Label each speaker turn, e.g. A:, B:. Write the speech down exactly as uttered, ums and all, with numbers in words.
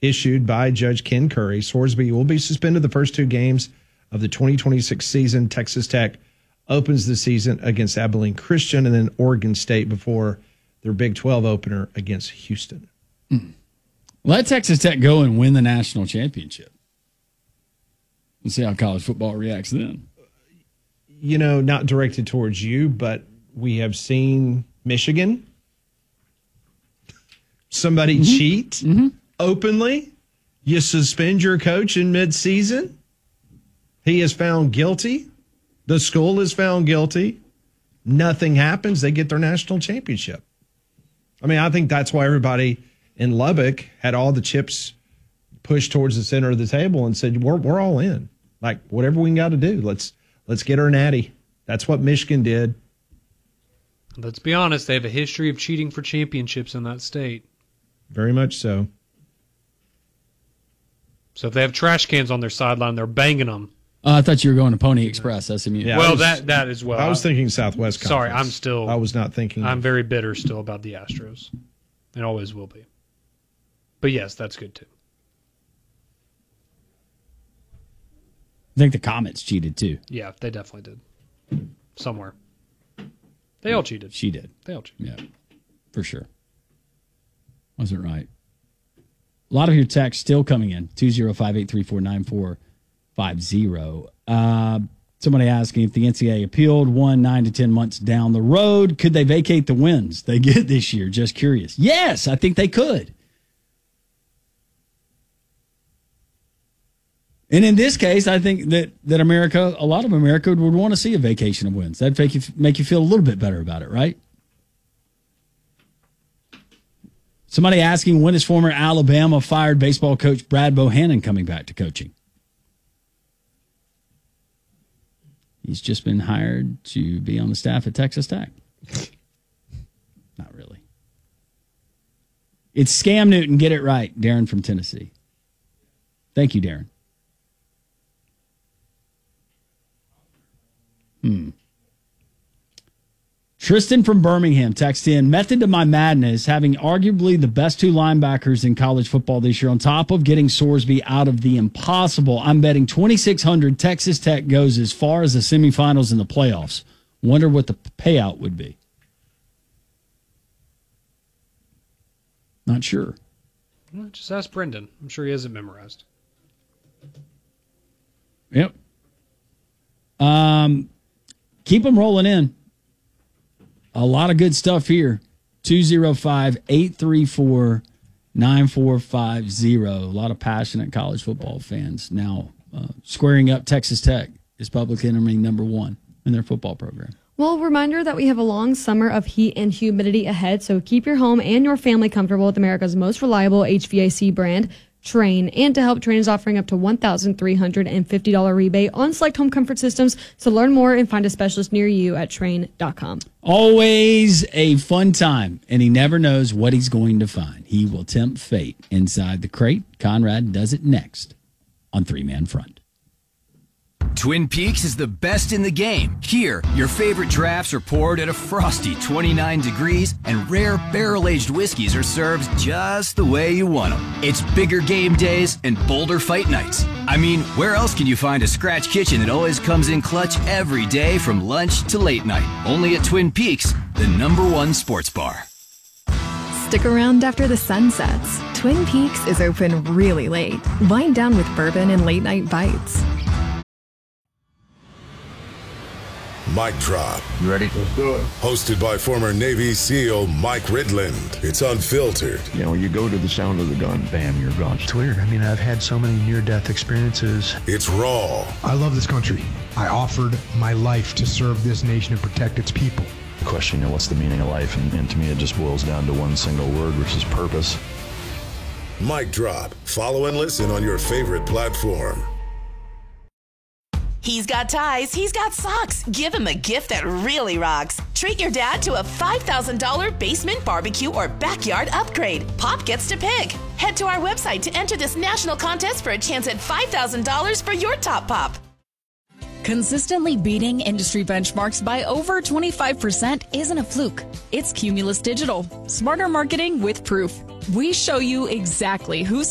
A: issued by Judge Ken Curry, Sorsby will be suspended the first two games of the twenty twenty-six season. Texas Tech opens the season against Abilene Christian and then Oregon State before their Big twelve opener against Houston.
B: Mm. Let Texas Tech go and win the national championship. And see how college football reacts then.
A: You know, not directed towards you, but we have seen Michigan, somebody mm-hmm. cheat mm-hmm. openly. You suspend your coach in midseason. He is found guilty. The school is found guilty. Nothing happens. They get their national championship. I mean, I think that's why everybody in Lubbock had all the chips pushed towards the center of the table and said, we're we're all in. Like, whatever we got to do, let's let's get our natty. That's what Michigan did.
C: Let's be honest, they have a history of cheating for championships in that state.
A: Very much so.
C: So if they have trash cans on their sideline, they're banging them.
B: Uh, I thought you were going to Pony Express, S M U.
C: Yeah, well, was, that that as well.
A: I was thinking Southwest Conference.
C: Sorry, I'm still...
A: I was not thinking...
C: I'm very bitter still about the Astros. It always will be. But yes, that's good too.
B: I think the Comets cheated too.
C: Yeah, they definitely did. Somewhere. They all cheated.
B: She did.
C: They all cheated.
B: Yeah, for sure. Wasn't right. A lot of your texts still coming in. two oh five, eight three four, nine four five oh. Uh, somebody asking if the N C double A appealed one, nine to ten months down the road, could they vacate the wins they get this year? Just curious. Yes, I think they could. And in this case, I think that, that America, a lot of America would want to see a vacation of wins. That'd make you, make you feel a little bit better about it, right? Somebody asking, when is former Alabama fired baseball coach Brad Bohannon coming back to coaching? He's just been hired to be on the staff at Texas Tech. Not really. It's Scam Newton. Get it right. Darren from Tennessee. Thank you, Darren. Hmm. Tristan from Birmingham texts in, method to my madness, having arguably the best two linebackers in college football this year on top of getting Sorsby out of the impossible. I'm betting twenty-six hundred Texas Tech goes as far as the semifinals and the playoffs. Wonder what the payout would be. Not sure.
C: Well, just ask Brendan. I'm sure he has it memorized.
B: Yep. Um, keep them rolling in. A lot of good stuff here. two oh five, eight three four, nine four five oh. A lot of passionate college football fans now uh, squaring up Texas Tech as public enemy number one in their football program.
D: Well, reminder that we have a long summer of heat and humidity ahead, so keep your home and your family comfortable with America's most reliable H V A C brand, Train. And to help, Train is offering up to one thousand three hundred fifty dollars rebate on select home comfort systems. So learn more and find a specialist near you at train dot com.
B: Always a fun time, and he never knows what he's going to find. He will tempt fate inside the crate. Conrad does it next on Three Man Front.
E: Twin Peaks is the best in the game. Here, your favorite drafts are poured at a frosty twenty-nine degrees, and rare barrel-aged whiskeys are served just the way you want them. It's bigger game days and bolder fight nights. I mean, where else can you find a scratch kitchen that always comes in clutch every day from lunch to late night? Only at Twin Peaks, the number one sports bar.
F: Stick around after the sun sets. Twin Peaks is open really late. Wind down with bourbon and late-night bites.
G: Mic Drop.
H: You ready? Let's do it.
G: Hosted by former Navy SEAL Mike Ridland. It's unfiltered.
H: You know, you go to the sound of the gun, bam, you're gone.
I: It's weird. I mean, I've had so many near-death experiences.
G: It's raw.
I: I love this country. I offered my life to serve this nation and protect its people.
H: The question, you know, what's the meaning of life? And, and to me, it just boils down to one single word, which is purpose.
G: Mic Drop. Follow and listen on your favorite platform.
J: He's got ties, he's got socks. Give him a gift that really rocks. Treat your dad to a five thousand dollars basement barbecue or backyard upgrade. Pop gets to pick. Head to our website to enter this national contest for a chance at five thousand dollars for your top pop.
K: Consistently beating industry benchmarks by over twenty-five percent isn't a fluke. It's Cumulus Digital. Smarter marketing with proof. We show you exactly who's